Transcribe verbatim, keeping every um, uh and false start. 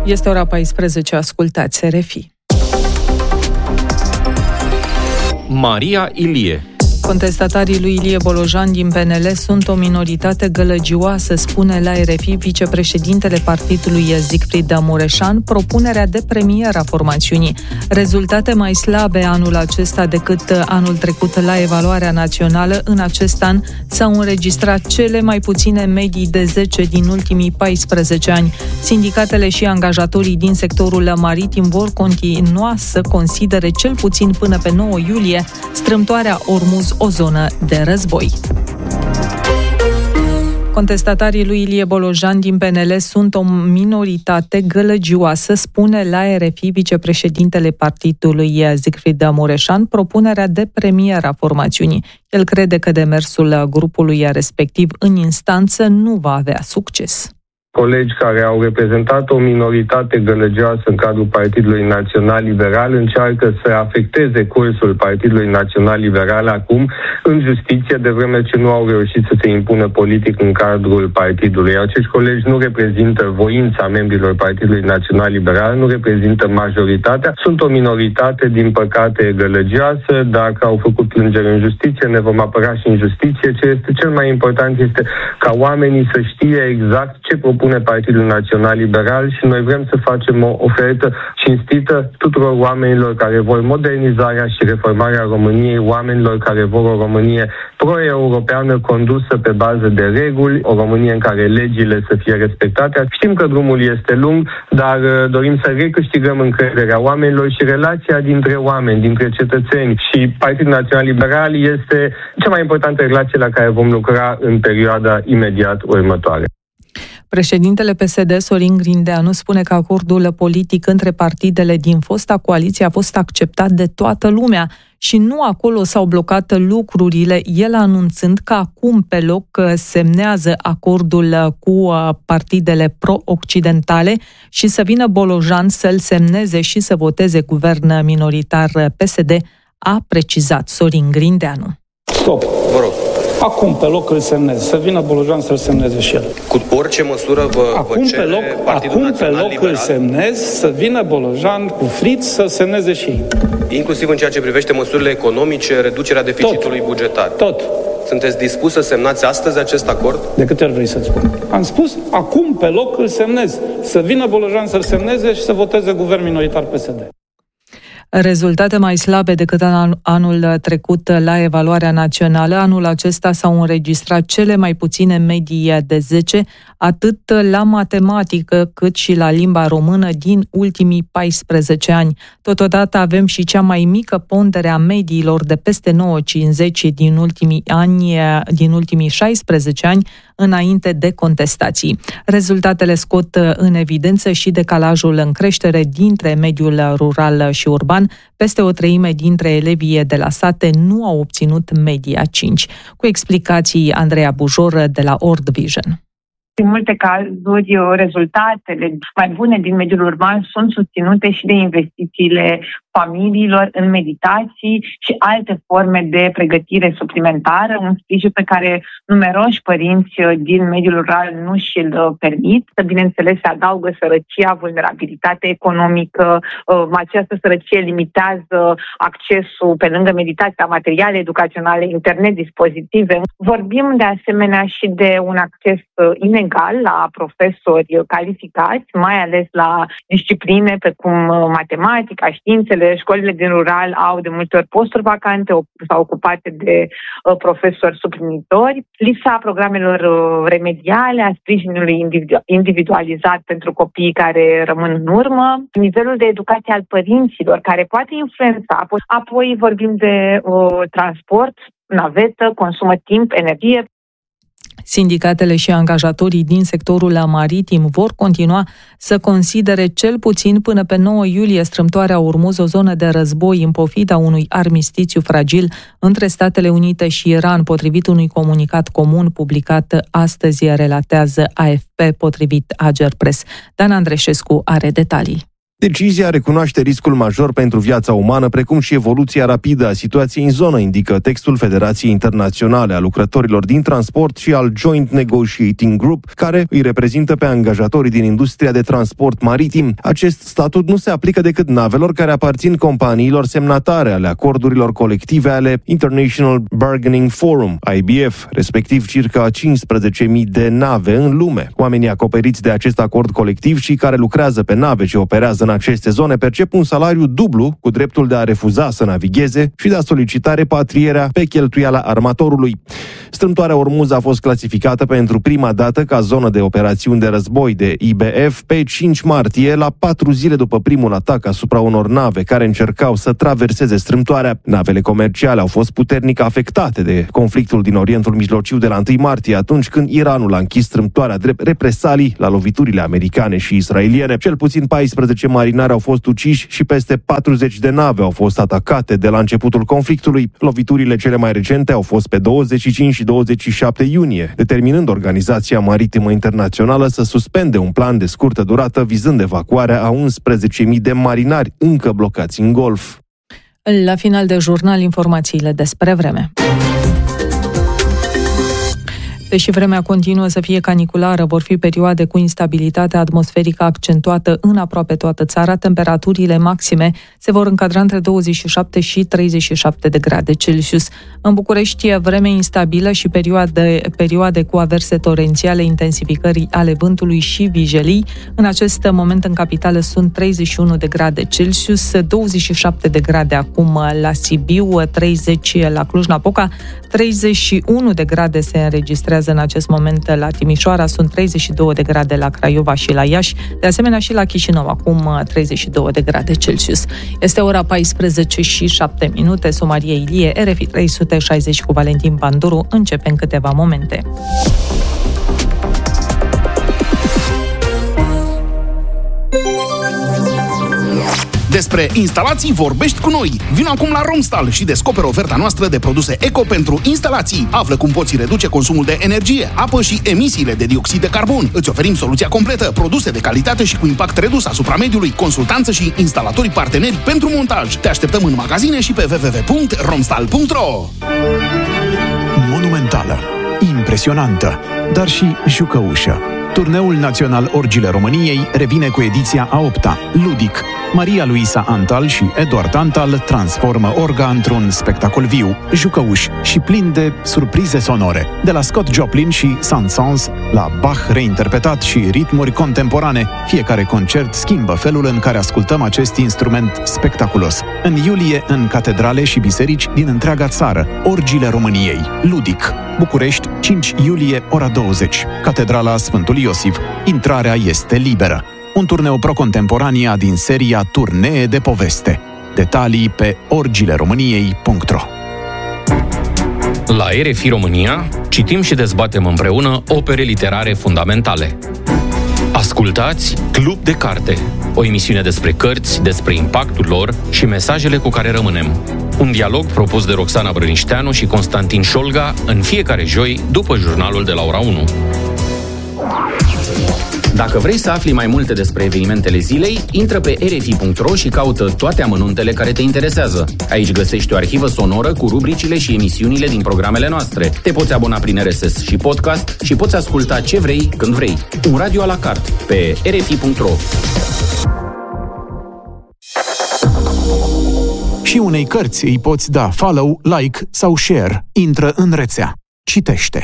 Este ora paisprezece, ascultați R F I. Maria Ilie. Contestatarii lui Ilie Bolojan din P N L sunt o minoritate gălăgioasă, spune la R F I vicepreședintele partidului Siegfried Mureșan, propunerea de premier a formațiunii. Rezultate mai slabe anul acesta decât anul trecut la evaluarea națională, în acest an s-au înregistrat cele mai puține medii de zece din ultimii paisprezece ani. Sindicatele și angajatorii din sectorul maritim vor continua să considere cel puțin până pe nouă iulie strâmtoarea Ormuz o zonă de război. Contestatarii lui Ilie Bolojan din P N L sunt o minoritate gălăgioasă, spune la R F I vicepreședintele partidului Siegfried Mureșan, propunerea de premier a formațiunii. El crede că demersul grupului respectiv în instanță nu va avea succes. Colegi care au reprezentat o minoritate gălăgioasă în cadrul Partidului Național Liberal încearcă să afecteze cursul Partidului Național Liberal acum în justiție, de vreme ce nu au reușit să se impună politic în cadrul partidului. Acești colegi nu reprezintă voința membrilor Partidului Național Liberal, nu reprezintă majoritatea, sunt o minoritate, din păcate, gălăgioasă. Dacă au făcut plângere în justiție, ne vom apăra și în justiție. Ce este cel mai important este ca oamenii să știe exact ce propun Partidul Național Liberal și noi vrem să facem o ofertă cinstită tuturor oamenilor care vor modernizarea și reformarea României, oamenilor care vor o Românie pro-europeană condusă pe bază de reguli, o Românie în care legile să fie respectate. Știm că drumul este lung, dar dorim să recâștigăm încrederea oamenilor și relația dintre oameni, dintre cetățeni și Partidul Național Liberal este cea mai importantă relație la care vom lucra în perioada imediat următoare. Președintele P S D, Sorin Grindeanu, spune că acordul politic între partidele din fosta coaliție a fost acceptat de toată lumea și nu acolo s-au blocat lucrurile, el anunțând că acum pe loc semnează acordul cu partidele pro-occidentale și să vină Bolojan să-l semneze și să voteze guvern minoritar P S D, a precizat Sorin Grindeanu. Stop, vă rog. Acum pe loc îl semnez, să vină Bolojan să-l semneze și el. Cu orice măsură vă, acum vă cere pe loc, Partidul acum Național pe loc Liberal, îl semnez, să vină Bolojan cu friț să semneze și ei. Inclusiv în ceea ce privește măsurile economice, reducerea deficitului tot, bugetar. Tot. Sunteți dispus să semnați astăzi acest acord? De câte ori vrei să-ți spun? Am spus, acum pe loc îl semnez. Să vină Bolojan să-l semneze și să voteze guvern minoritar P S D. Rezultate mai slabe decât anul trecut la evaluarea națională. Anul acesta s-au înregistrat cele mai puține medii de zece, atât la matematică cât și la limba română din ultimii paisprezece ani. Totodată avem și cea mai mică pondere a mediilor de peste nouă virgulă cincizeci din ultimii ani, din ultimii șaisprezece ani, înainte de contestații. Rezultatele scot în evidență și decalajul în creștere dintre mediul rural și urban. Peste o treime dintre elevii de la sate nu au obținut media cinci. Cu explicații Andreea Bujor de la World Vision. În multe cazuri, rezultatele mai bune din mediul urban sunt susținute și de investițiile familiilor în meditații și alte forme de pregătire suplimentară, un sprijin pe care numeroși părinți din mediul rural nu și-l permit. Bineînțeles, se adaugă sărăcia, vulnerabilitatea economică. Această sărăcie limitează accesul, pe lângă meditația, materiale educaționale, internet, dispozitive. Vorbim de asemenea și de un acces inegal la profesori calificați, mai ales la discipline precum matematica, științele. Școlile din rural au de multe ori posturi vacante sau ocupate de uh, profesori suplinitori. Lipsa programelor uh, remediale, a sprijinului individu- individualizat pentru copiii care rămân în urmă, nivelul de educație al părinților care poate influența. Apoi vorbim de uh, transport, navetă, consumă timp, energie. Sindicatele și angajatorii din sectorul maritim vor continua să considere cel puțin până pe nouă iulie strâmtoarea Ormuz o zonă de război în pofida unui armistițiu fragil între Statele Unite și Iran, potrivit unui comunicat comun publicat astăzi, relatează A F P, potrivit Agerpres. Dan Andreșescu are detalii. Decizia recunoaște riscul major pentru viața umană, precum și evoluția rapidă a situației în zonă, indică textul Federației Internaționale a Lucrătorilor din Transport și al Joint Negotiating Group, care îi reprezintă pe angajatorii din industria de transport maritim. Acest statut nu se aplică decât navelor care aparțin companiilor semnatare ale acordurilor colective ale International Bargaining Forum, I B F, respectiv circa cincisprezece mii de nave în lume. Oamenii acoperiți de acest acord colectiv și care lucrează pe nave ce operează în aceste zone percep un salariu dublu, cu dreptul de a refuza să navigheze și de a solicita repatrierea pe cheltuiala armatorului. Strâmtoarea Ormuz a fost clasificată pentru prima dată ca zonă de operațiuni de război de I B F pe cinci martie, la patru zile după primul atac asupra unor nave care încercau să traverseze strâmtoarea. Navele comerciale au fost puternic afectate de conflictul din Orientul Mijlociu de la întâi martie, atunci când Iranul a închis strâmtoarea drept represalii la loviturile americane și israeliene. Cel puțin paisprezece marinari au fost uciși și peste patruzeci de nave au fost atacate de la începutul conflictului. Loviturile cele mai recente au fost pe douăzeci și cinci și douăzeci și șapte iunie, determinând Organizația Maritimă Internațională să suspende un plan de scurtă durată vizând evacuarea a unsprezece mii de marinari încă blocați în Golf. La final de jurnal, informațiile despre vreme. Deși vremea continuă să fie caniculară, vor fi perioade cu instabilitate atmosferică accentuată în aproape toată țara. Temperaturile maxime se vor încadra între douăzeci și șapte și treizeci și șapte de grade Celsius. În București, vreme instabilă și perioade, perioade cu averse torențiale, intensificări ale vântului și vijelii. În acest moment, în capitală, sunt treizeci și unu de grade Celsius, douăzeci și șapte de grade acum la Sibiu, treizeci la Cluj-Napoca, treizeci și unu de grade se înregistrează în acest moment la Timișoara, sunt treizeci și două de grade la Craiova și la Iași, de asemenea și la Chișinău, acum treizeci și două de grade Celsius. Este ora paisprezece și șapte minute, Somaria Ilie, R F I trei sute șaizeci cu Valentin Panduru, începe în câteva momente. Despre instalații vorbești cu noi. Vino acum la Romstal și descoperă oferta noastră de produse eco pentru instalații. Află cum poți reduce consumul de energie, apă și emisiile de dioxid de carbon. Îți oferim soluția completă, produse de calitate și cu impact redus asupra mediului, consultanță și instalatorii parteneri pentru montaj. Te așteptăm în magazine și pe w w w punct romstal punct r o. Monumentală, impresionantă, dar și jucăușă. Turneul național Orgile României revine cu ediția a opta. Ludic. Maria Luisa Antal și Eduard Antal transformă Orga într-un spectacol viu, jucăuș și plin de surprize sonore. De la Scott Joplin și Saint-Saëns la Bach reinterpretat și ritmuri contemporane, fiecare concert schimbă felul în care ascultăm acest instrument spectaculos. În iulie, în catedrale și biserici din întreaga țară, Orgile României. Ludic. București, cinci iulie, ora douăzeci. Catedrala Sfântul Iosif. Intrarea este liberă. Un turneu pro-contemporania din seria Turnee de poveste. Detalii pe orgile româniei punct ro. La R F I România citim și dezbatem împreună opere literare fundamentale. Ascultați Club de Carte, o emisiune despre cărți, despre impactul lor și mesajele cu care rămânem. Un dialog propus de Roxana Brănișteanu și Constantin Șolga în fiecare joi după jurnalul de la ora unu. Dacă vrei să afli mai multe despre evenimentele zilei, intră pe r f i punct r o și caută toate amănuntele care te interesează. Aici găsești o arhivă sonoră cu rubricile și emisiunile din programele noastre. Te poți abona prin R S S și podcast și poți asculta ce vrei, când vrei. Un radio a la carte pe r f i punct r o. Și unei cărți îi poți da follow, like sau share. Intră în rețea. Citește.